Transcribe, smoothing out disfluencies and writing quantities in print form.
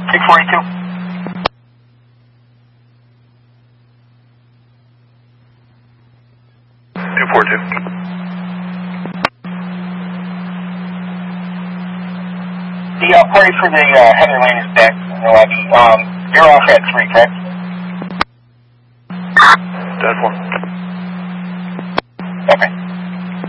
642. 242. The party for the header lane is back in the lobby. You're off at 3, correct? That's one.